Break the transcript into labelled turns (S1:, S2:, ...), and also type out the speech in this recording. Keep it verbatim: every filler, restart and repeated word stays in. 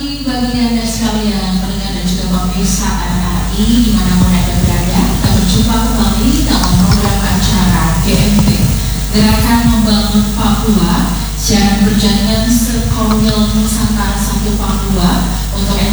S1: pagi bagi Anda sekalian, pendengar dan juga pemirsa R R I dimanapun Anda berada. Kita berjumpa kembali dalam program acara G M P Gerakan Membangun Papua, siaran berjaringan Sekolil Nusantara satu Papua untuk